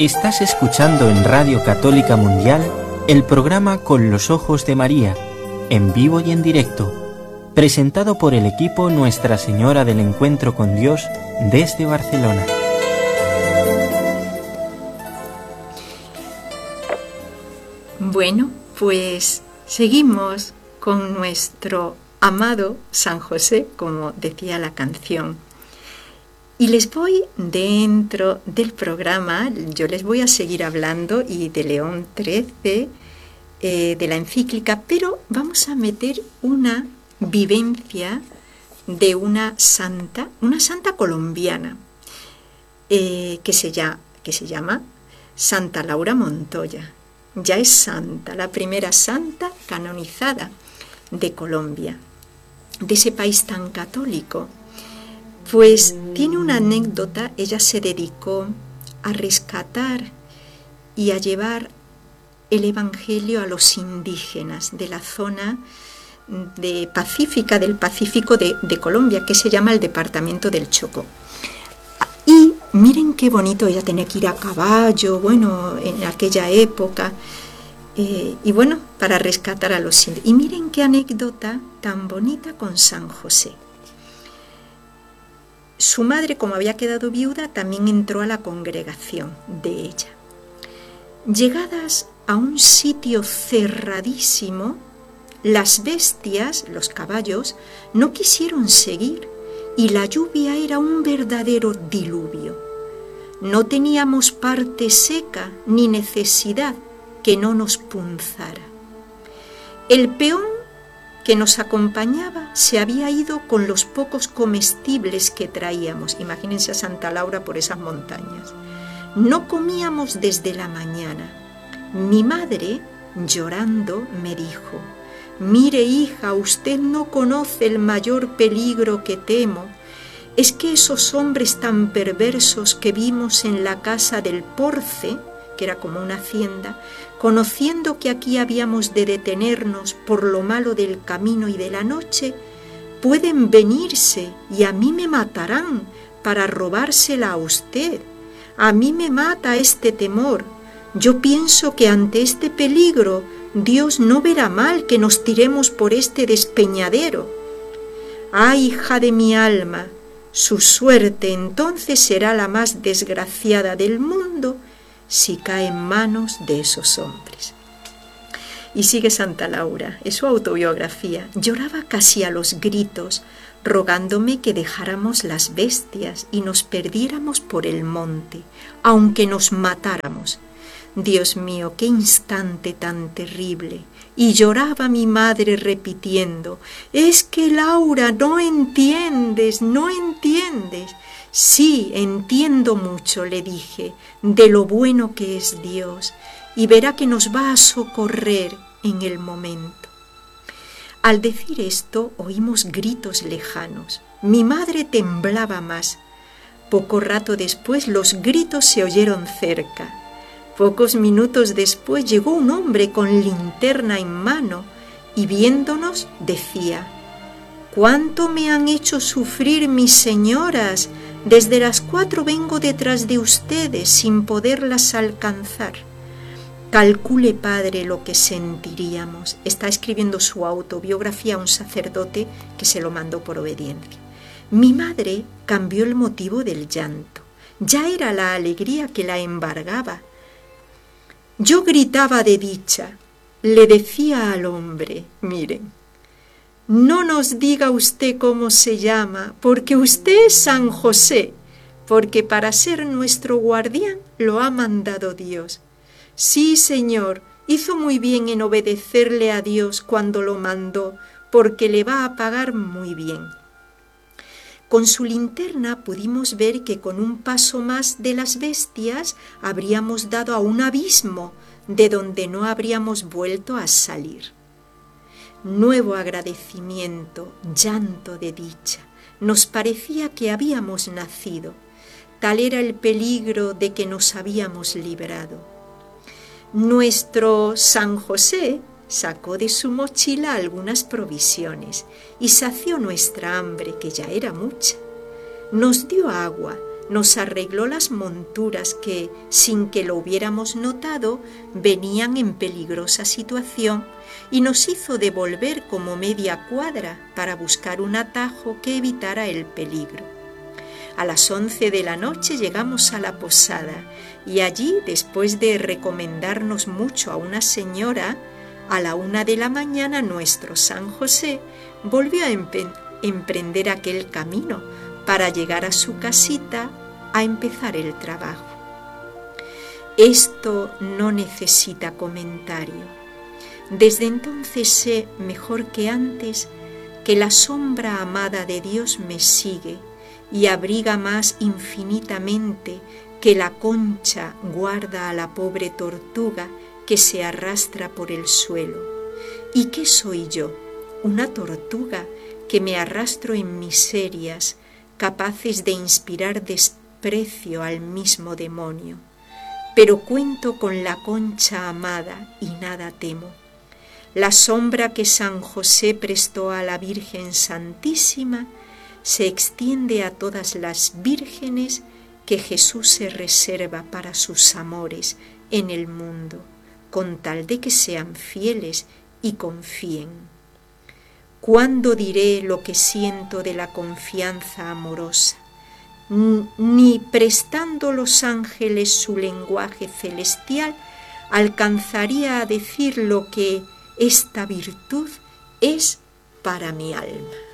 Estás escuchando en Radio Católica Mundial el programa Con los Ojos de María, en vivo y en directo, presentado por el equipo Nuestra Señora del Encuentro con Dios desde Barcelona. Bueno, pues seguimos con nuestro amado San José, como decía la canción. Y les voy, dentro del programa, yo les voy a seguir hablando y de León XIII, de la encíclica, pero vamos a meter una vivencia de una santa colombiana, que se llama Santa Laura Montoya. Ya es santa, la primera santa canonizada de Colombia, de ese país tan católico. Pues tiene una anécdota. Ella se dedicó a rescatar y a llevar el Evangelio a los indígenas de la zona del Pacífico de Colombia, que se llama el departamento del Chocó. Y miren qué bonito, ella tenía que ir a caballo, bueno, en aquella época, y bueno, para rescatar a los indígenas. Y miren qué anécdota tan bonita con San José. Su madre, como había quedado viuda, también entró a la congregación de ella. Llegadas a un sitio cerradísimo, las bestias, los caballos, no quisieron seguir y la lluvia era un verdadero diluvio. No teníamos parte seca ni necesidad que no nos punzara. El peón que nos acompañaba se había ido con los pocos comestibles que traíamos. Imagínense a Santa Laura por esas montañas. No comíamos desde la mañana. Mi madre, llorando, me dijo: «Mire, hija, usted no conoce el mayor peligro que temo. Es que esos hombres tan perversos que vimos en la casa del Porce», que era como una hacienda, «conociendo que aquí habíamos de detenernos por lo malo del camino y de la noche, pueden venirse y a mí me matarán para robársela a usted. A mí me mata este temor. Yo pienso que ante este peligro Dios no verá mal que nos tiremos por este despeñadero. ¡Ay, hija de mi alma! Su suerte entonces será la más desgraciada del mundo si cae en manos de esos hombres». Y sigue Santa Laura, es su autobiografía. «Lloraba casi a los gritos, rogándome que dejáramos las bestias y nos perdiéramos por el monte, aunque nos matáramos. Dios mío, qué instante tan terrible». Y lloraba mi madre repitiendo: «Es que Laura, no entiendes, no entiendes». «Sí, entiendo mucho», le dije, «de lo bueno que es Dios, y verá que nos va a socorrer en el momento». Al decir esto, oímos gritos lejanos. Mi madre temblaba más. Poco rato después, los gritos se oyeron cerca. Pocos minutos después llegó un hombre con linterna en mano y viéndonos decía: «¿Cuánto me han hecho sufrir mis señoras? Desde las 4 vengo detrás de ustedes sin poderlas alcanzar». Calcule, padre, lo que sentiríamos. Está escribiendo su autobiografía a un sacerdote que se lo mandó por obediencia. Mi madre cambió el motivo del llanto. Ya era la alegría que la embargaba. Yo gritaba de dicha. Le decía al hombre: «Miren, no nos diga usted cómo se llama, porque usted es San José, porque para ser nuestro guardián lo ha mandado Dios. Sí, Señor, hizo muy bien en obedecerle a Dios cuando lo mandó, porque le va a pagar muy bien». Con su linterna pudimos ver que con un paso más de las bestias habríamos dado a un abismo de donde no habríamos vuelto a salir. Nuevo agradecimiento, llanto de dicha. Nos parecía que habíamos nacido. Tal era el peligro de que nos habíamos librado. Nuestro San José sacó de su mochila algunas provisiones y sació nuestra hambre, que ya era mucha. Nos dio agua, nos arregló las monturas que, sin que lo hubiéramos notado, venían en peligrosa situación y nos hizo devolver como media cuadra para buscar un atajo que evitara el peligro. A las 11 de la noche llegamos a la posada y allí, después de recomendarnos mucho a una señora, a la 1 de la mañana nuestro San José volvió a emprender aquel camino para llegar a su casita a empezar el trabajo. Esto no necesita comentario. Desde entonces sé, mejor que antes, que la sombra amada de Dios me sigue y abriga más infinitamente que la concha guarda a la pobre tortuga que se arrastra por el suelo. ¿Y qué soy yo? Una tortuga que me arrastro en miserias, capaces de inspirar desprecio al mismo demonio. Pero cuento con la concha amada y nada temo. La sombra que San José prestó a la Virgen Santísima se extiende a todas las vírgenes que Jesús se reserva para sus amores en el mundo, con tal de que sean fieles y confíen. ¿Cuándo diré lo que siento de la confianza amorosa? Ni prestando los ángeles su lenguaje celestial alcanzaría a decir lo que esta virtud es para mi alma.